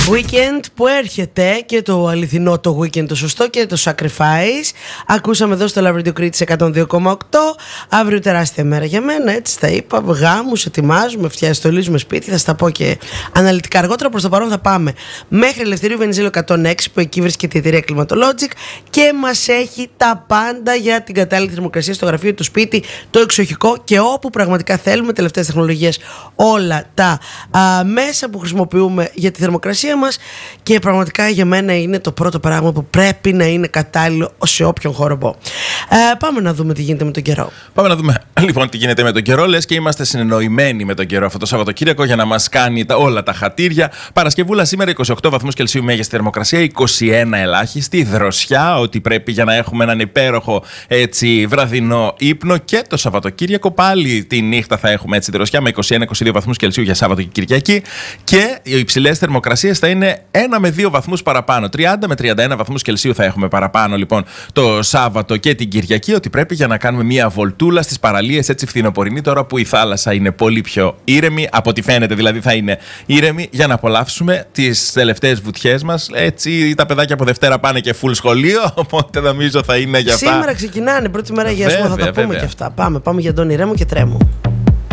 Weekend που έρχεται και το αληθινό το weekend το σωστό και το sacrifice. Ακούσαμε εδώ στο Love Radio Κρήτης 102,8. Αύριο τεράστια μέρα για μένα, έτσι τα είπα. Γάμους, ετοιμάζουμε, στολίζουμε σπίτι. Θα στα πω και αναλυτικά αργότερα. Προς το παρόν θα πάμε μέχρι Ελευθερίου Βενιζέλου 106, που εκεί βρίσκεται η εταιρεία Climatologic και μας έχει τα πάντα για την κατάλληλη θερμοκρασία στο γραφείο, το σπίτι, το εξοχικό και όπου πραγματικά θέλουμε. Τελευταίες τεχνολογίες, όλα τα μέσα που χρησιμοποιούμε για τη θερμοκρασία μας, και πραγματικά για μένα είναι το πρώτο πράγμα που πρέπει να είναι κατάλληλο σε όποιον χώρο μπω. Πάμε να δούμε τι γίνεται με τον καιρό. Πάμε να δούμε λοιπόν τι γίνεται με τον καιρό. Λες και είμαστε συνεννοημένοι με τον καιρό αυτό το Σαββατοκύριακο για να μας κάνει όλα τα χατήρια. Παρασκευούλα σήμερα 28 βαθμούς Κελσίου μέγιστη θερμοκρασία, 21 ελάχιστη, δροσιά, ότι πρέπει για να έχουμε έναν υπέροχο έτσι βραδινό ύπνο. Και το Σαββατοκύριακο πάλι τη νύχτα θα έχουμε έτσι δροσιά με 21-22 βαθμούς Κελσίου για Σάββατο και Κυριακή. Και οι υψηλές θερμοκρασίες θα είναι 1 με 2 βαθμούς παραπάνω. 30 με 31 βαθμούς Κελσίου θα έχουμε παραπάνω λοιπόν το Σάββατο και την Κυριακή. Ότι πρέπει για να κάνουμε μια βολτούλα στις παραλίες έτσι φθινοπορεινή, τώρα που η θάλασσα είναι πολύ πιο ήρεμη. Από ό,τι φαίνεται δηλαδή θα είναι ήρεμη, για να απολαύσουμε τις τελευταίες βουτιές μας. Έτσι τα παιδάκια από Δευτέρα πάνε και full σχολείο. Οπότε νομίζω θα είναι για αυτά. Σήμερα ξεκινάνε πρώτη μέρα για θα τα πούμε και αυτά. Πάμε για τον ηρέμο και τρέμο.